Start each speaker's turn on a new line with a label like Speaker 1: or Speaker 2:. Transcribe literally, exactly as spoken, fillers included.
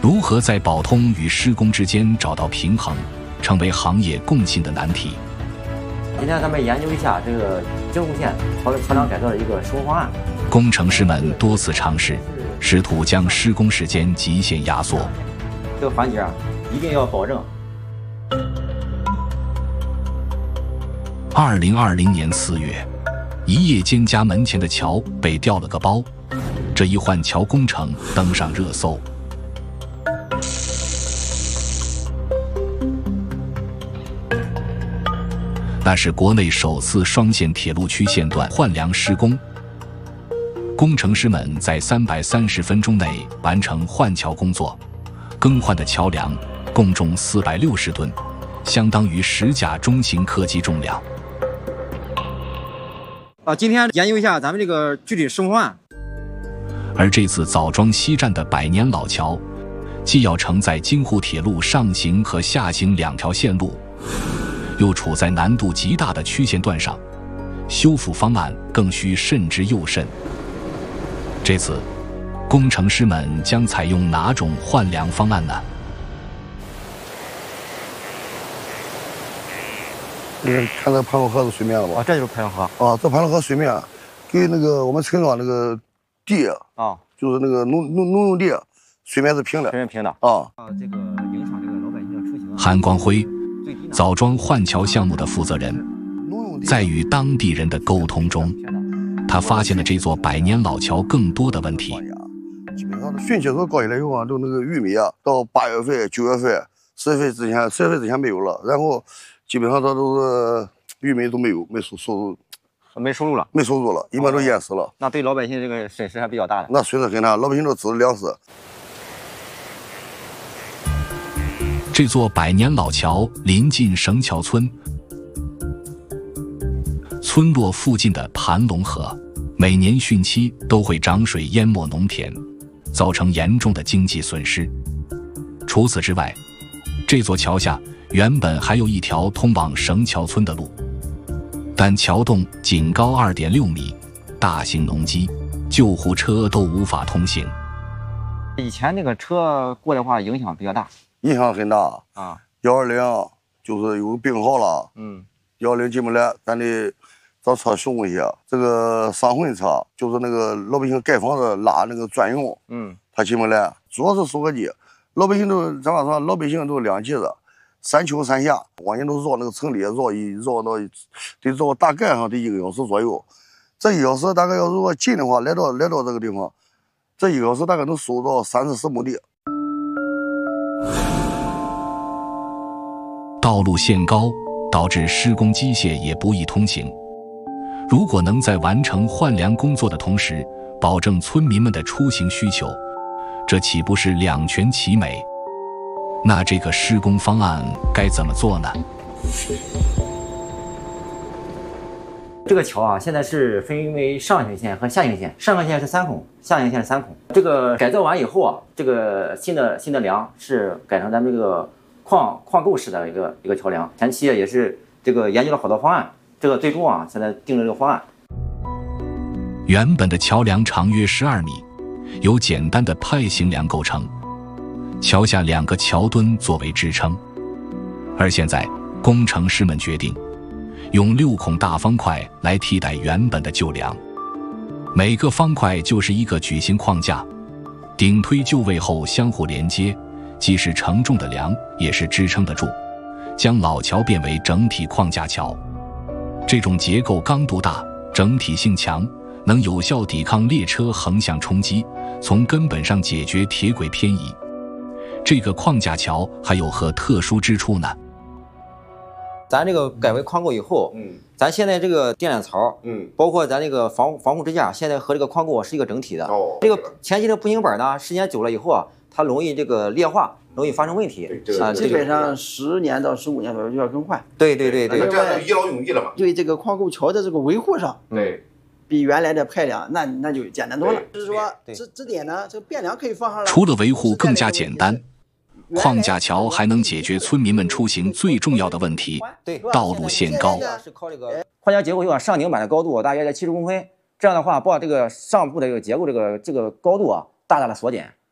Speaker 1: 如何在保通与施工之间找到平衡，成为行业共性的难题。
Speaker 2: 今天咱们研究一下这个京沪线桥桥梁改造的一个施工方案。
Speaker 1: 工程师们多次尝试，试图将施工时间极限压缩。
Speaker 2: 这个环节啊，一定要保证。
Speaker 1: 二零二零年四月，一夜间家门前的桥被掉了个包，这一换桥工程登上热搜。那是国内首次双线铁路区线段换梁施工，工程师们在三百三十分钟内完成换桥工作，更换的桥梁共重四百六十吨，相当于十架中型客机重量。
Speaker 3: 啊，今天研究一下咱们这个具体施工方案。
Speaker 1: 而这次枣庄西站的百年老桥，既要承载京沪铁路上行和下行两条线路，又处在难度极大的曲线段上，修复方案更需慎之又慎。这次，工程师们将采用哪种换梁方案呢？
Speaker 4: 你看这盘龙河是水面了吧？
Speaker 2: 啊，这就是盘龙河。
Speaker 4: 啊，这盘龙河水面跟那个我们村庄那个地
Speaker 2: 啊，
Speaker 4: 就是那个农农农用地，水面是平的。
Speaker 2: 水面平的。
Speaker 4: 啊。
Speaker 2: 啊，这个影响这个老百姓的出行。
Speaker 1: 韩光辉，枣庄换桥项目的负责人，在与当地人的沟通中，他发现了这座百年老桥更多的问题。
Speaker 4: 基本上汛期时候搞起来以后啊，都那个玉米啊，到八月份、九月份、十月份之前，十月份之前没有了，然后基本上它都是玉米都没有，没收收入，
Speaker 2: 没收入了，
Speaker 4: 没收入了，一般都淹死了。
Speaker 2: 那对老百姓这个损失还比较大的。
Speaker 4: 那损失很大，老百姓都只是粮食。
Speaker 1: 这座百年老桥临近绳桥村，村落附近的盘龙河每年汛期都会涨水淹没农田，造成严重的经济损失。除此之外，这座桥下原本还有一条通往绳桥村的路，但桥洞仅高 二点六米，大型农机、救护车都无法通行。
Speaker 2: 以前那个车过的话，影响比较大。
Speaker 4: 影响很大
Speaker 2: 啊！
Speaker 4: 幺二零就是有病号了，
Speaker 2: 嗯，
Speaker 4: 幺二零进不来，咱得找车送一下。这个上混车就是那个老百姓盖房子拉那个专用，
Speaker 2: 嗯，
Speaker 4: 他进不来，主要是收割机。老百姓都咱话说，老百姓都两级子，三秋三夏，往年都绕那个城里绕一绕到，得绕大概上得一个小时左右。这一小时大概要如果近的话，来到来到这个地方，这一个小时大概能收到三四十亩地。
Speaker 1: 道路限高，导致施工机械也不易通行。如果能在完成换梁工作的同时，保证村民们的出行需求，这岂不是两全其美？那这个施工方案该怎么做呢？
Speaker 2: 这个桥啊，现在是分为上行线和下行线，上行线是三孔，下行线是三孔。这个改造完以后啊，这个新的新的梁是改成咱们这个矿矿构式的一个一个桥梁。前期也是这个研究了好多方案，这个最终啊，现在定了这个方案。
Speaker 1: 原本的桥梁长约十二米，由简单的派形梁构成，桥下两个桥墩作为支撑。而现在，工程师们决定用六孔大方块来替代原本的旧梁，每个方块就是一个矩形框架，顶推就位后相互连接，既是承重的梁，也是支撑得住，将老桥变为整体框架桥。这种结构刚度大，整体性强，能有效抵抗列车横向冲击，从根本上解决铁轨偏移。这个框架桥还有何特殊之处呢？
Speaker 2: 咱这个改为框构以后，嗯，咱现在这个电缆槽，嗯，包括咱这个防防护支架，现在和这个框构是一个整体的。哦，这个前期的步行板呢，时间久了以后啊，它容易这个劣化，容易发生问题。
Speaker 5: 啊，基本上十年到十五年左右就要更换。
Speaker 2: 对对对对，
Speaker 6: 这样就一劳永逸了嘛。
Speaker 5: 对这个框构桥的这个维护上，
Speaker 6: 对，
Speaker 5: 比原来的派梁那那就简单多了。就是说，这这点呢，这个变梁可以放上来。
Speaker 1: 除了维护更加简单，框架桥还能解决村民们出行最重要的问题，
Speaker 2: 对，
Speaker 1: 道路限高。
Speaker 2: 是靠这个框架结构用上顶板的高度大约在七十公分，这样的话把这个上部的这个结构这个这个高度啊大大的缩减。